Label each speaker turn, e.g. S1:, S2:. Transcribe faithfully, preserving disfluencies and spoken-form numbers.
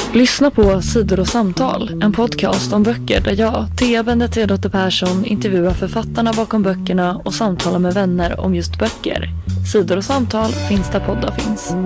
S1: Lyssna på Sidor och samtal, en podcast om böcker där jag, Thea Benedetto Persson, intervjuar författarna bakom böckerna och samtalar med vänner om just böcker. Sidor och samtal finns där poddar finns.